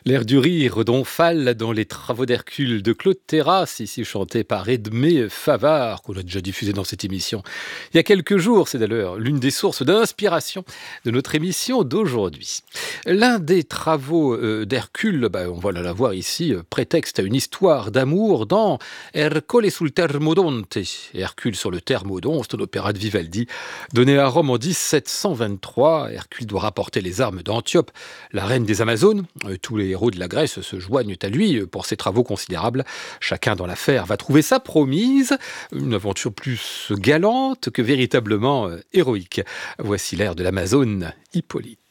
L'air du rire d'Omphale dans les travaux d'Hercule de Claude Terrasse, ici chanté par Edmé Favard, qu'on a déjà diffusé dans cette émission. Il y a quelques jours, c'est d'ailleurs l'une des sources d'inspiration de notre émission d'aujourd'hui. L'un des travaux d'Hercule, on va la voir ici, prétexte à une histoire d'amour dans Ercole sul Termodonte. Hercule sur le Thermodon, c'est un opéra de Vivaldi, donné à Rome en 1723. Hercule doit rapporter les armes d'Antiope, la reine des Amazones. Tous les héros de la Grèce se joignent à lui pour ses travaux considérables. Chacun dans l'affaire va trouver sa promise, une aventure plus galante que véritablement héroïque. Voici l'air de l'Amazone, Hippolyte.